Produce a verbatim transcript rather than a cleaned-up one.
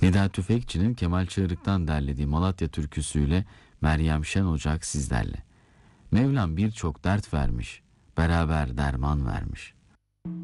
Nida Tüfekçi'nin Kemal Çığırık'tan derlediği Malatya türküsüyle Meryem Şen Ocak sizlerle. Mevlam birçok dert vermiş, beraber derman vermiş.